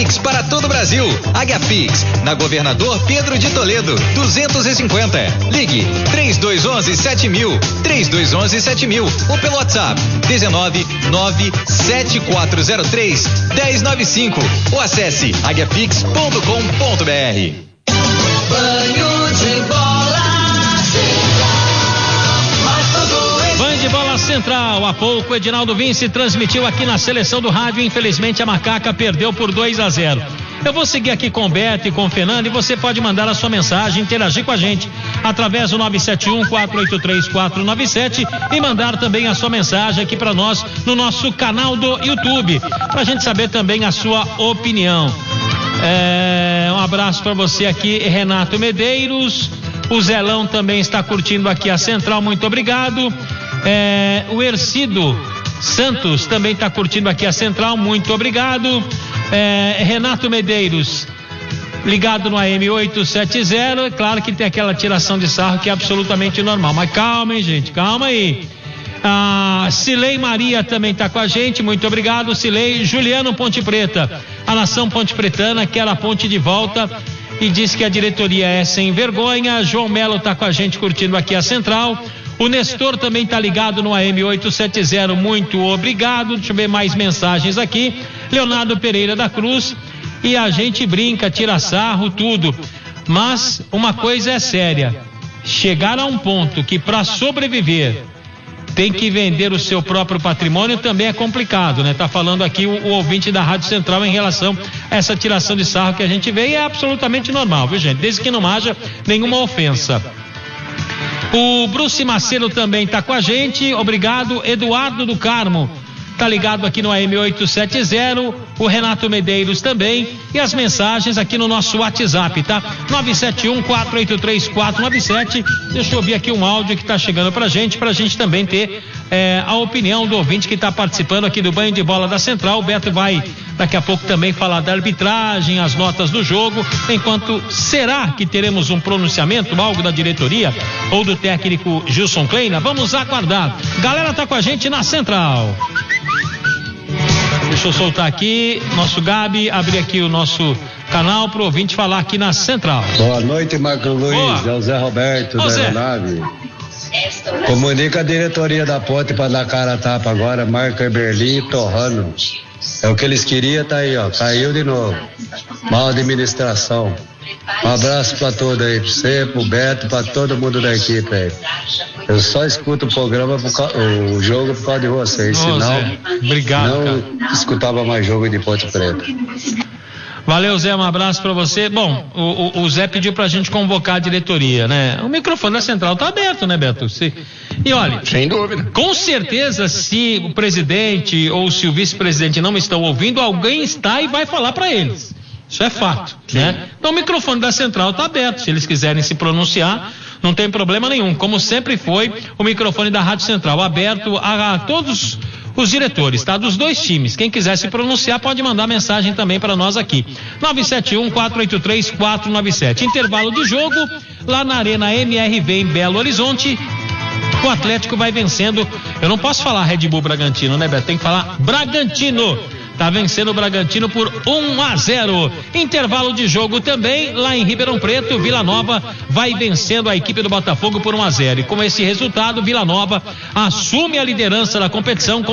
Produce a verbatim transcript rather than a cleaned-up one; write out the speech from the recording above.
Pix para todo o Brasil. Águia Pix, na Governador Pedro de Toledo, duzentos e cinquenta. Ligue três dois um um sete mil, três dois um um sete mil ou pelo WhatsApp dezenove nove sete quatro zero três um zero nove cinco ou acesse águia pix ponto com ponto br. Banho de bola central. Banho de bola central. Há pouco Edinaldo Vinci transmitiu aqui na seleção do rádio. Infelizmente a Macaca perdeu por dois a zero. Eu vou seguir aqui com o Beto e com o Fernando e você pode mandar a sua mensagem, interagir com a gente através do nove sete um, quatro oito três, quatro nove sete e mandar também a sua mensagem aqui para nós no nosso canal do YouTube, pra gente saber também a sua opinião. É, um abraço para você aqui, Renato Medeiros. O Zelão também está curtindo aqui a central, muito obrigado. É, o Ercido Santos também está curtindo aqui a central, muito obrigado. É, Renato Medeiros, ligado no A M oitocentos e setenta, claro que tem aquela tiração de sarro que é absolutamente normal, mas calma, hein, gente, calma aí. A Cilei Maria também está com a gente, muito obrigado, Cilei. Juliano Ponte Preta, a nação ponte pretana quer a ponte de volta e diz que a diretoria é sem vergonha. João Melo está com a gente curtindo aqui a central. O Nestor também está ligado no A M oitocentos e setenta, muito obrigado. Deixa eu ver mais mensagens aqui. Leonardo Pereira da Cruz, e a gente brinca, tira sarro, tudo, mas uma coisa é séria: chegar a um ponto que para sobreviver tem que vender o seu próprio patrimônio também é complicado, né? Tá falando aqui o, o ouvinte da Rádio Central em relação a essa tiração de sarro que a gente vê, e é absolutamente normal, viu, gente? Desde que não haja nenhuma ofensa. O Bruce Macedo também está com a gente, obrigado. Eduardo do Carmo tá ligado aqui no A M oitocentos e setenta, o Renato Medeiros também, e as mensagens aqui no nosso WhatsApp, tá? nove sete um, quatro oito três, quatro nove sete. Deixa eu ouvir aqui um áudio que tá chegando pra gente, pra gente também ter é, a opinião do ouvinte que tá participando aqui do Banho de Bola da Central. O Beto vai daqui a pouco também falar da arbitragem, as notas do jogo, enquanto será que teremos um pronunciamento, algo da diretoria ou do técnico Gilson Kleina? Vamos aguardar. Galera tá com a gente na Central. Deixa eu soltar aqui, nosso Gabi, abrir aqui o nosso canal pro ouvinte falar aqui na Central. Boa noite, Marco Luiz, Boa. é o Zé Roberto, Ô, da Zé. Aeronave. Comunica a diretoria da Ponte para dar cara a tapa agora, Marco Eberli e Torrano. É o que eles queriam, tá aí, ó, caiu de novo. Mal administração. Um abraço pra todos aí, pra você, pro Beto, pra todo mundo da equipe aí. Eu só escuto o programa, por causa, o jogo por causa de vocês, Ô, senão Zé, obrigado, não cara. escutava mais jogo de Ponte Preta. Valeu, Zé, um abraço pra você. Bom, o, o, o Zé pediu pra gente convocar a diretoria, né? O microfone da Central tá aberto, né, Beto? Se... E olha, sem dúvida, com certeza, se o presidente ou se o vice-presidente não estão ouvindo, alguém está e vai falar pra eles. Isso é fato, né? Então o microfone da Central está aberto, se eles quiserem se pronunciar, não tem problema nenhum, como sempre foi o microfone da Rádio Central, aberto a, a todos os diretores, tá? Dos dois times. Quem quiser se pronunciar pode mandar mensagem também para nós aqui. nove sete um, quatro oito três, quatro nove sete. Intervalo de jogo lá na Arena M R V em Belo Horizonte. O Atlético vai vencendo. Eu não posso falar Red Bull Bragantino, né, Beto? Tem que falar Bragantino. Tá vencendo o Bragantino por um a zero. Intervalo de jogo também lá em Ribeirão Preto. Vila Nova vai vencendo a equipe do Botafogo por um a zero. E com esse resultado, Vila Nova assume a liderança da competição com